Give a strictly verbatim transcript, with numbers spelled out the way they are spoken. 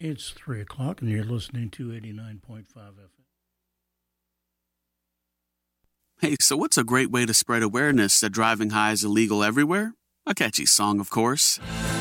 It's three o'clock, and you're listening to eighty-nine point five F M. Hey, so what's a great way to spread awareness that driving high is illegal everywhere? A catchy song, of course.